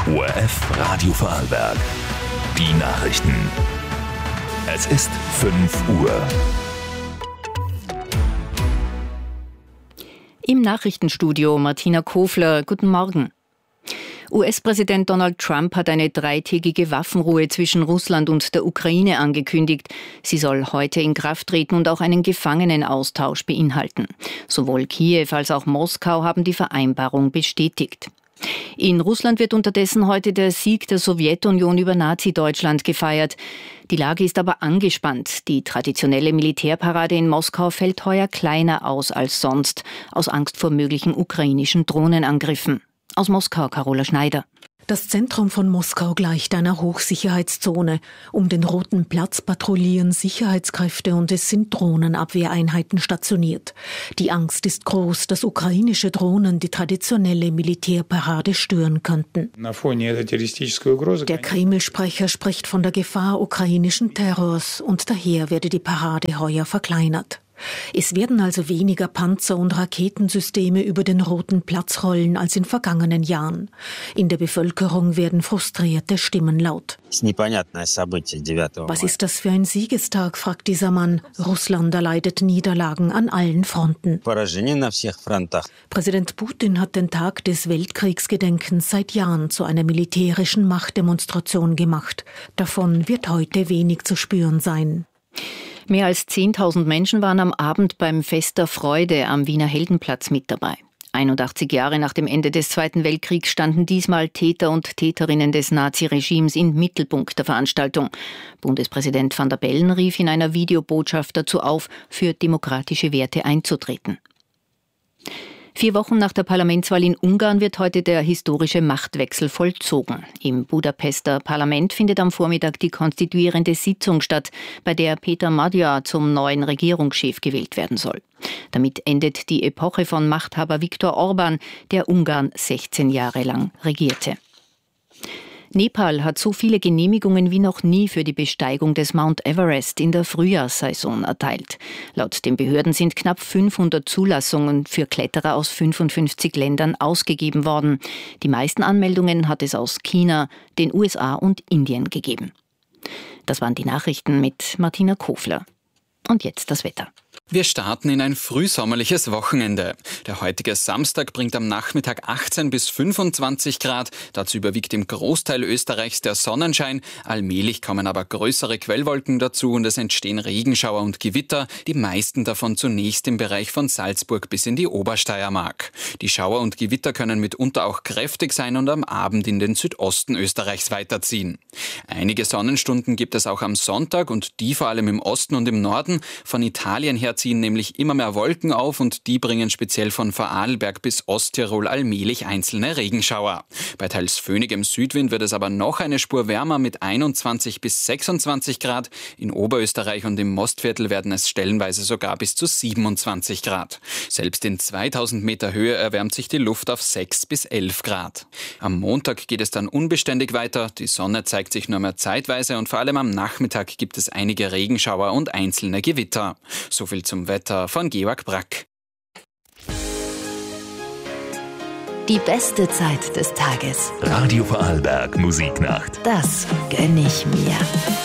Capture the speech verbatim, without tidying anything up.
O R F Radio Vorarlberg. Die Nachrichten. Es ist fünf Uhr. Im Nachrichtenstudio Martina Kofler. Guten Morgen. U S-Präsident Donald Trump hat eine dreitägige Waffenruhe zwischen Russland und der Ukraine angekündigt. Sie soll heute in Kraft treten und auch einen Gefangenenaustausch beinhalten. Sowohl Kiew als auch Moskau haben die Vereinbarung bestätigt. In Russland wird unterdessen heute der Sieg der Sowjetunion über Nazi-Deutschland gefeiert. Die Lage ist aber angespannt. Die traditionelle Militärparade in Moskau fällt heuer kleiner aus als sonst, aus Angst vor möglichen ukrainischen Drohnenangriffen. Aus Moskau, Carola Schneider. Das Zentrum von Moskau gleicht einer Hochsicherheitszone. Um den Roten Platz patrouillieren Sicherheitskräfte und es sind Drohnenabwehreinheiten stationiert. Die Angst ist groß, dass ukrainische Drohnen die traditionelle Militärparade stören könnten. Der Kreml-Sprecher spricht von der Gefahr ukrainischen Terrors und daher werde die Parade heuer verkleinert. Es werden also weniger Panzer- und Raketensysteme über den Roten Platz rollen als in vergangenen Jahren. In der Bevölkerung werden frustrierte Stimmen laut. Was ist das für ein Siegestag, fragt dieser Mann. Russland erleidet Niederlagen an allen Fronten. Präsident Putin hat den Tag des Weltkriegsgedenkens seit Jahren zu einer militärischen Machtdemonstration gemacht. Davon wird heute wenig zu spüren sein. Mehr als zehntausend Menschen waren am Abend beim Fest der Freude am Wiener Heldenplatz mit dabei. einundachtzig Jahre nach dem Ende des Zweiten Weltkriegs standen diesmal Täter und Täterinnen des Naziregimes im Mittelpunkt der Veranstaltung. Bundespräsident Van der Bellen rief in einer Videobotschaft dazu auf, für demokratische Werte einzutreten. Vier Wochen nach der Parlamentswahl in Ungarn wird heute der historische Machtwechsel vollzogen. Im Budapester Parlament findet am Vormittag die konstituierende Sitzung statt, bei der Peter Magyar zum neuen Regierungschef gewählt werden soll. Damit endet die Epoche von Machthaber Viktor Orban, der Ungarn sechzehn Jahre lang regierte. Nepal hat so viele Genehmigungen wie noch nie für die Besteigung des Mount Everest in der Frühjahrssaison erteilt. Laut den Behörden sind knapp fünfhundert Zulassungen für Kletterer aus fünfundfünfzig Ländern ausgegeben worden. Die meisten Anmeldungen hat es aus China, den U S A und Indien gegeben. Das waren die Nachrichten mit Martina Kofler. Und jetzt das Wetter. Wir starten in ein frühsommerliches Wochenende. Der heutige Samstag bringt am Nachmittag achtzehn bis fünfundzwanzig Grad. Dazu überwiegt im Großteil Österreichs der Sonnenschein. Allmählich kommen aber größere Quellwolken dazu und es entstehen Regenschauer und Gewitter. Die meisten davon zunächst im Bereich von Salzburg bis in die Obersteiermark. Die Schauer und Gewitter können mitunter auch kräftig sein und am Abend in den Südosten Österreichs weiterziehen. Einige Sonnenstunden gibt es auch am Sonntag und die vor allem im Osten und im Norden. Von Italien her ziehen nämlich immer mehr Wolken auf und die bringen speziell von Vorarlberg bis Osttirol allmählich einzelne Regenschauer. Bei teils föhnigem Südwind wird es aber noch eine Spur wärmer mit einundzwanzig bis sechsundzwanzig Grad. In Oberösterreich und im Mostviertel werden es stellenweise sogar bis zu siebenundzwanzig Grad. Selbst in zweitausend Meter Höhe erwärmt sich die Luft auf sechs bis elf Grad. Am Montag geht es dann unbeständig weiter. Die Sonne zeigt sich nur mehr zeitweise und vor allem am Nachmittag gibt es einige Regenschauer und einzelne Gewitter. So viel zum Wetter von Georg Brack. Die beste Zeit des Tages. Radio Vorarlberg Musiknacht. Das gönn ich mir.